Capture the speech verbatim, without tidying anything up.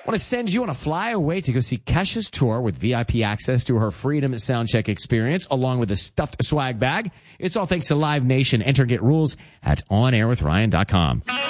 Want to send you on a flyaway to go see Kesha's tour with V I P access to her Freedom Soundcheck experience, along with a stuffed swag bag. It's all thanks to Live Nation. Enter and get rules at on air with ryan dot com.